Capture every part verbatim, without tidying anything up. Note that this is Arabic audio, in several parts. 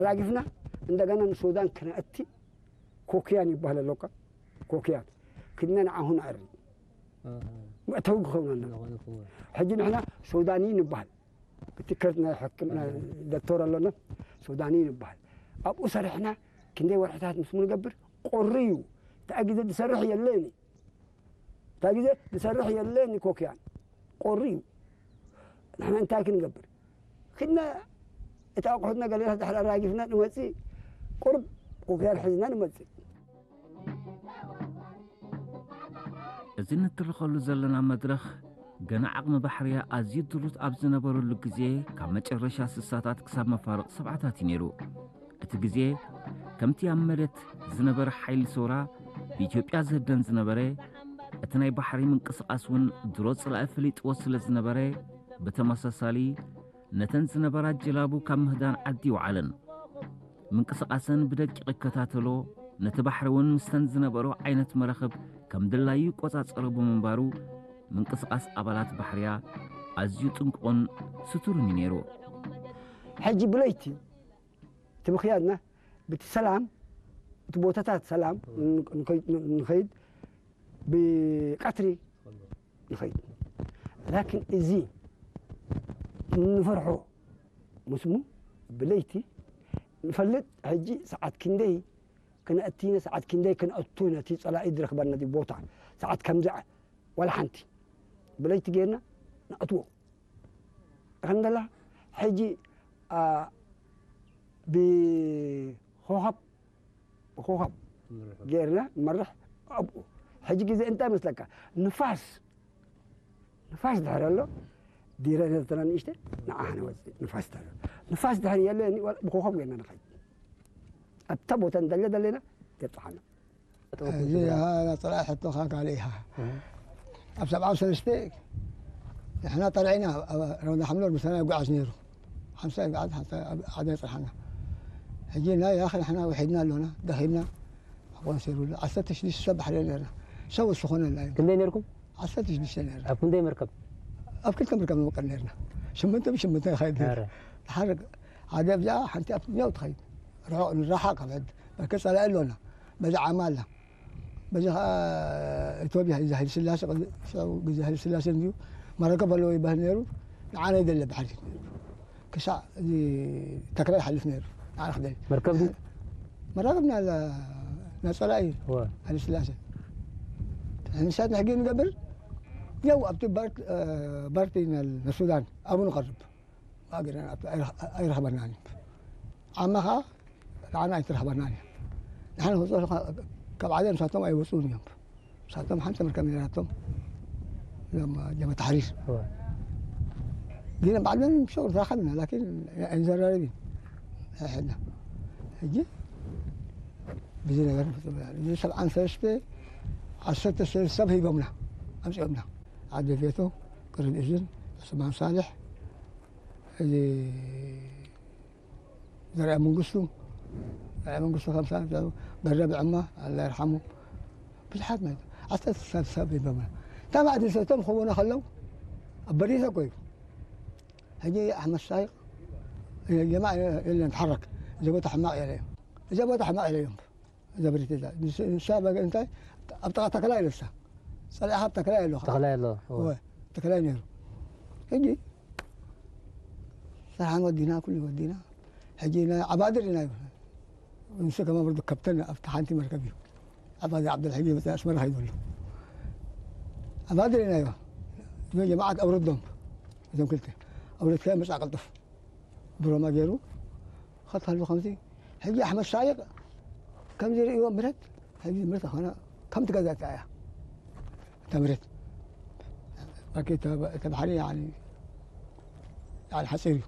راقفنا عندنا السودان كنأتي كوكيان يبهل اللوكا كوكيان كنا نعهون عري ما توقفنا لنا حجي نحنا سودانيين يبهل تذكرنا حكمنا دكتور لنا سودانيين يبهل أبو سرحنا كنا ورحتات مسمون قبر قريو تأجد تسرح يليني تأجد تسرح يليني كوكيان قريو نحن نتاكل قبر كنا اتاقحنا قال لنا دحر راقفنا نمسي قرب وكان حزنا نمسي إذن الترخل زلنا مدرخ جنا عقم بحرية أزيد دروت أبزنا برو الجزية كم تجرش الساعات كسب مفارق سبعة تينيرو الجزية كم تيامرت زنبر حيل سورة بيجوبيا زهدن زنبرة اتناي بحري من قص أسون دروت صلاة فليت وصل زنبرة بتمسسالي نتن زنبرات جلابو كم هدان عدي وعلن من قص أسن بدك قكتاتلو نتبحرون مستن زنبرو عينة مرخب كم دلايو قصاص قربو منبارو من قص أس أبلات بحريا أزيو تنقون ستورني نيرو حجي بليتي تبخيادنا بتسلام تبوتات سلام نخيد بقطري نخيد لكن إزي نفرحو مسمو بليتي نفلت حجي ساعات كندي كنا أتينا ساعات كندي كنا أتونا تي صلاة إدرك برنا دي بوطع ساعات كمزع ولا حنتي بليتي جينا نأتو الحمد لله حجي آه بخوخب بخوخب جيرنا مرح أبو حجي كذا أنت مثلك نفاس نفاس دهر له ديرنا ترى نيشته نعهنا وزي نفاس دهر نفاس دهر يلا بخوخب جينا نخيد أبتبو تندل دلنا تطحنا هي هذا طلع حتى خاك عليها أب سبعة وسبعين ستيك إحنا طلعنا رونا حملور بسنة يقع زنيرو خمسة قعد حتى قعد يطرحنا هجينا يا أخي إحنا وحدنا لنا دخلنا أبغى نسيروا عسى تشليش السبح لنا سووا السخونة اللي كم دين يركم؟ عسى تشليش لنا أكون دين مركب أب كل كم مركب مقنرنا شمنت بشمنت خيد تحرك عاد يبجع حتى أب يوت خيد راح قبل بكسر على لنا بدأ عمالنا بدأ إثيوبيا إذا هي سلاسة شو إذا هي سلاسة نيو مرة قبل لو يبهنيرو نعاني يدل بحري كسا دي تكرار حلف نيرو نعاني خدي مركب دي مرة قبلنا على ناس ولاي هو هي سلاسة إحنا ساعتنا حقين قبل يو أبتي بارت بارتين السودان أبو نقرب ما قدرنا أي رهبناني عمها العنا يترح برنامج نحن وصل كبعدين ساعتهم أي وصول يوم ساعتهم خمسة من كاميراتهم لما جمع تحرير جينا بعدين شغل دخلنا لكن انزل رايبين احنا هجي بيجينا غير يجي سبعة سنة عشرة سنة سبعة يبمنا أمس يبمنا عاد بيته قرن إذن سبحان صالح اللي درع من قصته درع من قصته خمسة قرب عمه الله يرحمه بالحد ما عسى سبعة يبمنا تا بعد سنتين خونا خلوا بريسة كويس هجي أحمد الشايق الجماعة اللي نتحرك جابوا حماق عليهم جابوا حماق عليهم إذا بريت ذا الشاب أنت أبتغى تكلاي لسه صلاح تكلاي له تكلاي له هو تكلاي نيرو هجي صراحة ودينا كل ودينا هجينا عبادر هنا ونسى كمان برضو كابتن افتحانتي مركبي عبادر عبد الحكيم مثلا اسمه راح يقول له عبادر هنا ايوه جماعة أوردهم إذا قلت أولاد كلام مش عقل طف برا ما جيرو خطها له خمسين هجي أحمد شايق كم زي يوم مرت هجي مرت أنا كم تقدر تعيا تمرت أكيد تبحري يعني يعني حسيري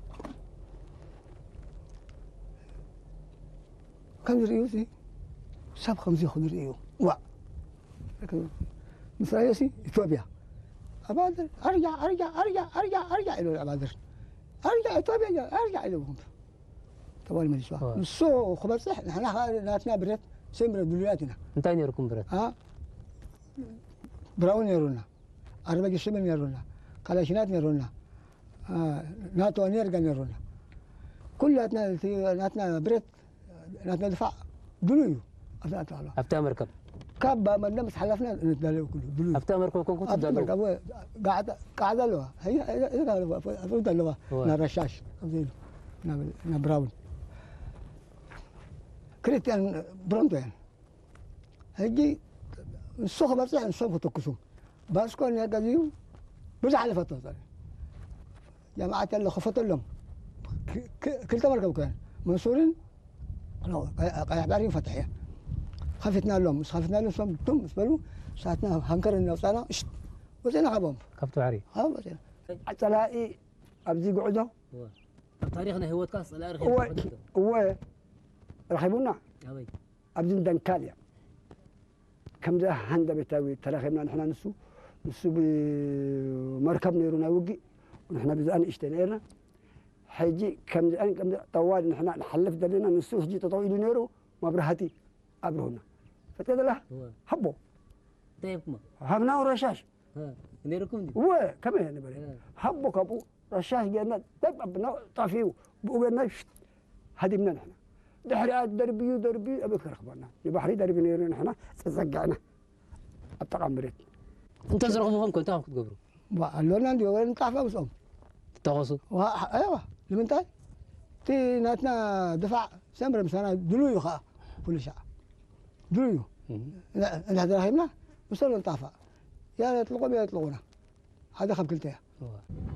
كم زي يوسي سب خمسين خضر يوم وا لكن مصر يوسي إثيوبيا أبادر أرجع أرجع أرجع أرجع أرجع إلى أبادر أرجع إثيوبيا أرجع إليهم طبعا ما يسوى السوق خبر صح نحن ناتنا بريت سمر دولياتنا أنت أين يركم بريت؟ ها براون يرونا أربعة جسمين يرونا كلاشينات يرونا آه ناتو نيرجان يرونا كلاتنا ناتنا بريت ناتنا دفاع دلويو أبتاع تعالى أفتح مركب كاب ما نمس حلفنا نتدلو كله دلويو أفتح مركب كون كنت أبتاع تدلو مركب قاعد قاعد له هي هي قاعد فوت له نرشاش أبديله نبراون كريتيان برونتين هيجي السوق بس السوق تكسو بس كون يقديو بزح لفتو جماعة اللي خفت لهم كلتا مركب كان منصورين قايح بارين فتحية خفتنا لهم مش خفتنا لهم صم تم اسبلو ساعتنا هنكر إنه وصلنا اشت وزينا خبهم كفتو عري ها وزينا تلاقي أبزي قعدة تاريخنا هو كاس لا رخي هو هو رخيبونا أبي أبزي دنكاليا كم ذا هند بتاوي تلاخينا نحنا نسو نسو بمركب نيرونا وجي ونحنا بزان اشتنيرنا حيجي كم ذا كم ذا طوال نحنا نحلف دلنا نسو هجي تطويل نيرو ما برهتي أبرهنا فتدله حبوا طيب ما هبنا ورشاش ها نيركم دي هو كمان نبري حبوا كابو رشاش جينا طيب أبنا طافيو بقولنا هدمنا نحنا دحري دربي دربي أبيك رخبنا البحري دربي نيرو نحنا تزقعنا أبتقى مريت أنت زرقهم كنت هم تقبروا اللون عندي وين تعرف بس أم تغصوا أيوة لمن تاي تي ناتنا دفع سمر مسنا دلويو خا كل شيء دلويو لا أنا هذا هيمنا وصلنا نطافع يا يطلقوا يا يطلقونا هذا خب كلتها